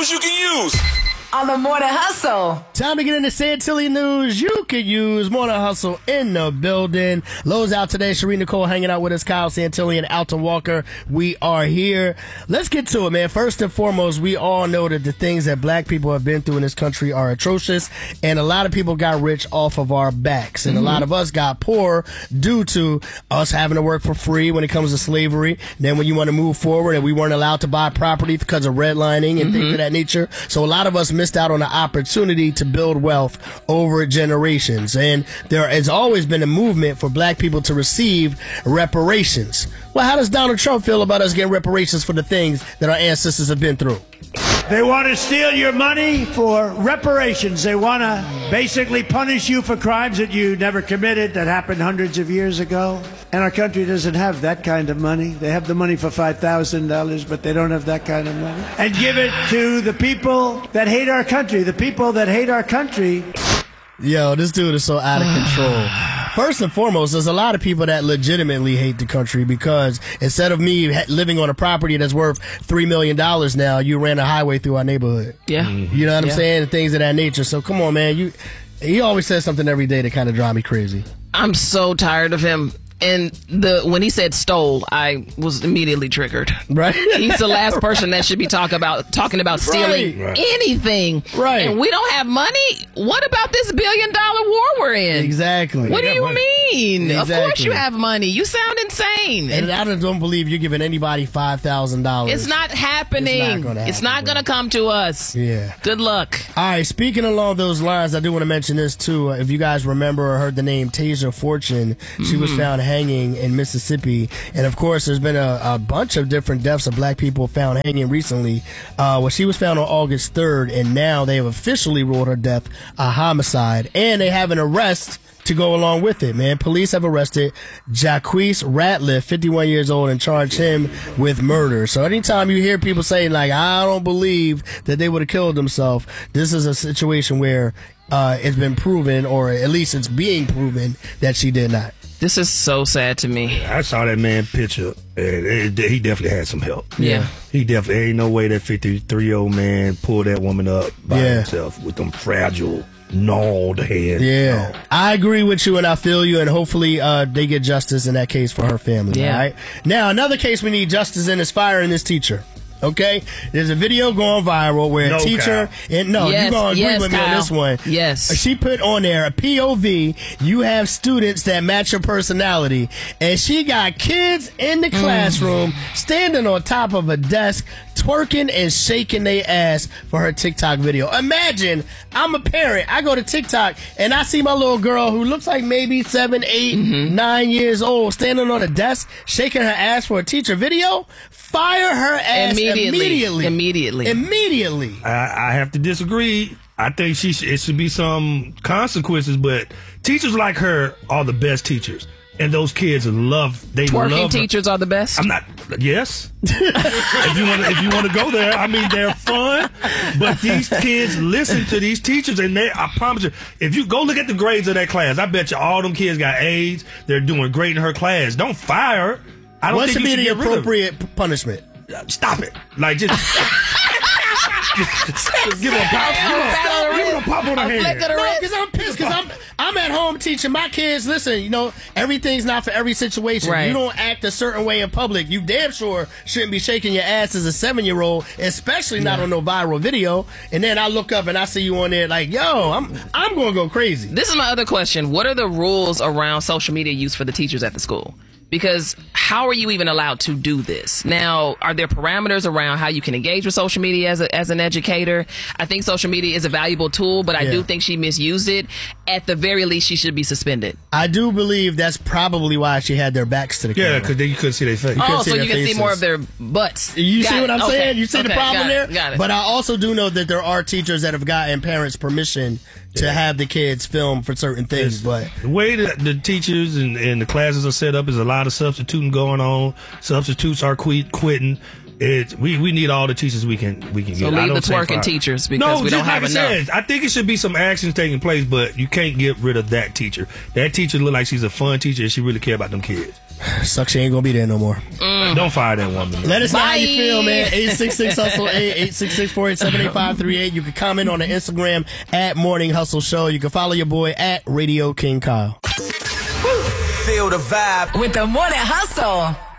news you can use. On the Morning Hustle. Time to get into Santilli news you could use. Morning Hustle in the building. Lowe's out today. Sheree Nicole hanging out with us. Kyle Santilli and Alton Walker. We are here. Let's get to it, man. First and foremost, we all know that the things that black people have been through in this country are atrocious, and a lot of people got rich off of our backs, and a lot of us got poor due to us having to work for free when it comes to slavery. Then when you want to move forward, and we weren't allowed to buy property because of redlining and things of that nature. So a lot of us missed out on the opportunity to build wealth over generations. And there has always been a movement for black people to receive reparations. Well, how does Donald Trump feel about us getting reparations for the things that our ancestors have been through? They want to steal your money for reparations. They want to basically punish you for crimes that you never committed that happened hundreds of years ago. And our country doesn't have that kind of money. They have the money for $5,000, but they don't have that kind of money. And give it to the people that hate our country. The people that hate our country. Yo, this dude is so out of control. First and foremost, there's a lot of people that legitimately hate the country because instead of me living on a property that's worth $3 million now, you ran a highway through our neighborhood. Yeah. You know what I'm saying? And things of that nature. So come on, man. He always says something every day that kind of drive me crazy. I'm so tired of him. And when he said stole, I was immediately triggered. Right. He's the last person that should be talking about stealing anything. Right. And we don't have money. What about this $1 billion war we're in? Exactly. What do you mean? Exactly. Of course you have money. You sound insane. And I don't believe you're giving anybody $5,000. It's not happening. It's not going to come to us. Yeah. Good luck. All right. Speaking along those lines, I do want to mention this too. If you guys remember or heard the name Tasia Fortune, she was found hanging in Mississippi, and of course there's been a bunch of different deaths of black people found hanging recently. Well, she was found on August 3rd, and now they have officially ruled her death a homicide, and they have an arrest to go along with it, man. Police have arrested Jacquees Ratliff, 51 years old, and charged him with murder. So anytime you hear people saying, like, I don't believe that they would have killed themselves, this is a situation where it's been proven, or at least it's being proven, that she did not. This is so sad to me. I saw that man picture, and he definitely had some help. Yeah. He definitely, ain't no way that 53-year-old man pulled that woman up by himself with them fragile, gnawed hands. Yeah. No. I agree with you, and I feel you, and hopefully they get justice in that case for her family. Yeah. All right? Now, another case we need justice in is firing this teacher. Okay, there's a video going viral where a teacher, and you're gonna agree with me on this one. Yes, she put on there a POV. You have students that match your personality, and she got kids in the classroom standing on top of a desk, twerking and shaking their ass for her TikTok video. Imagine, I'm a parent. I go to TikTok and I see my little girl who looks like maybe 7, 8, 9 years old standing on a desk shaking her ass for a teacher video. Fire her ass immediately. I have to disagree. I think it should be some consequences, but teachers like her are the best teachers. And those kids twerking teachers are the best. I'm not. Yes. if you want to go there, I mean, they're fun. But these kids listen to these teachers, and I promise you, if you go look at the grades of that class, I bet you all them kids got A's. They're doing great in her class. Don't fire her. I don't What think should you be should the appropriate punishment? Stop it. Like, just give her a pop. Give her a pop on her hand. No, because I'm pissed. Because I'm at home teaching my kids. Listen, everything's not for every situation. Right. You don't act a certain way in public. You damn sure shouldn't be shaking your ass as a 7-year-old, especially not on no viral video. And then I look up and I see you on there like, yo, I'm going to go crazy. This is my other question. What are the rules around social media use for the teachers at the school? Because how are you even allowed to do this? Now, are there parameters around how you can engage with social media as an educator? I think social media is a valuable tool, but I do think she misused it. At the very least, she should be suspended. I do believe that's probably why she had their backs to the camera. Yeah, because then you couldn't see their face. So you can see more of their butts. You see what I'm saying? You see the problem there? Got it. But I also do know that there are teachers that have gotten parents' permission to have the kids film for certain things. But the way that the teachers and the classes are set up is a lot of substituting going on. Substitutes are quitting. We need all the teachers we can get. So leave the twerking teachers because we don't have enough. I think it should be some actions taking place, but you can't get rid of that teacher. That teacher look like she's a fun teacher and she really care about them kids. Sucks she ain't gonna be there no more. Don't fire that woman. Let us know how you Bye. feel, man. 866-HUSTLE-8, 866-487-8538. You can comment on the Instagram at Morning Hustle Show. You can follow your boy at Radio King Kyle. Feel the vibe with the Morning Hustle.